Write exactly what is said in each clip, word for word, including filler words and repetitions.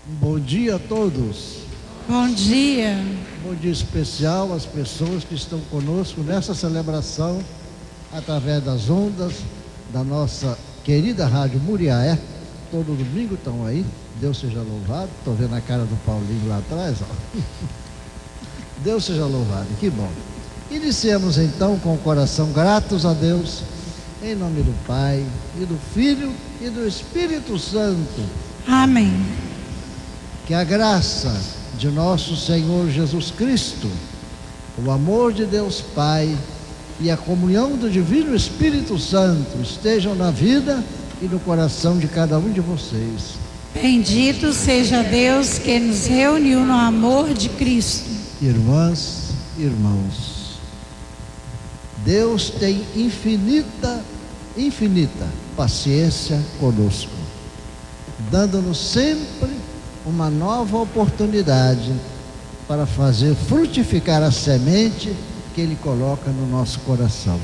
Bom dia a todos. Bom dia. Bom dia especial às pessoas que estão conosco nessa celebração através das ondas da nossa querida Rádio Muriaé. Todo domingo estão aí. Deus seja louvado. Estou vendo a cara do Paulinho lá atrás, ó. Deus seja louvado, que bom. Iniciemos então com o coração gratos a Deus, em nome do Pai, e do Filho e do Espírito Santo. Amém. Que a graça de nosso Senhor Jesus Cristo, o amor de Deus Pai e a comunhão do Divino Espírito Santo estejam na vida e no coração de cada um de vocês. Bendito seja Deus que nos reuniu no amor de Cristo. Irmãs, irmãos, Deus tem infinita, infinita paciência conosco, dando-nos sempre uma nova oportunidade para fazer frutificar a semente que Ele coloca no nosso coração.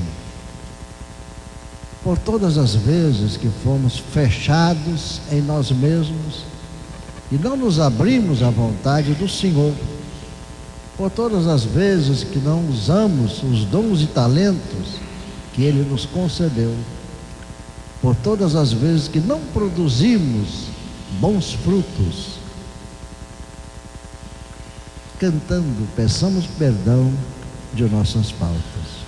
Por todas as vezes que fomos fechados em nós mesmos e não nos abrimos à vontade do Senhor, por todas as vezes que não usamos os dons e talentos que Ele nos concedeu, por todas as vezes que não produzimos bons frutos, cantando, peçamos perdão de nossas faltas.